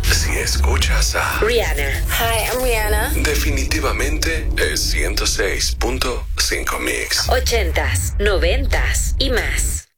Si escuchas a Rihanna. Hi, I'm Rihanna. definitivamente es 106.5 Mix. 80s, 90s y más.